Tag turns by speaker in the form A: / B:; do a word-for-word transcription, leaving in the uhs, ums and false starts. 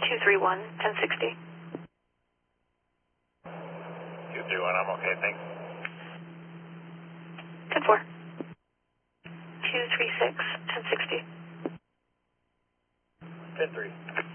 A: two three one, ten sixty.
B: two three one, I'm okay, thanks.
A: ten four. two three six, ten sixty.
B: ten three.